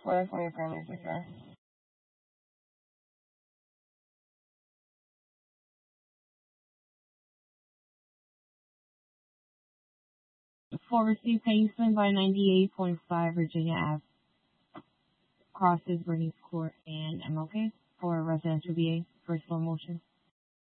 What is my family secure? For received payment by 98.5 Virginia Ave, crosses Bernice Court and MLK for residential VA for slow motion.